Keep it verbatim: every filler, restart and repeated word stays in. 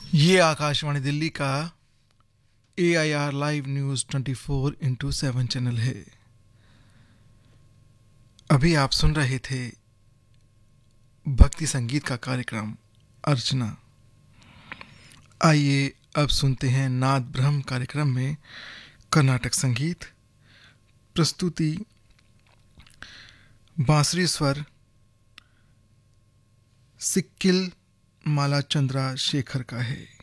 ये आकाशवाणी दिल्ली का ए I R live news twenty four into seven channel है। अभी आप सुन रहे थे भक्ति संगीत का कार्यक्रम अर्चना। आइए अब सुनते हैं नाद ब्रह्म कार्यक्रम में कर्नाटक संगीत। प्रस्तुति बांसुरी स्वर सिक्किल माला चंद्रा शेखर का है।